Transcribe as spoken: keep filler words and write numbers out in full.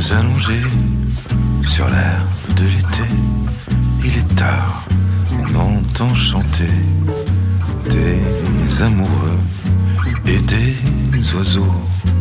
allongés sur l'herbe de l'été. Il est tard, on entend chanter des amoureux et des oiseaux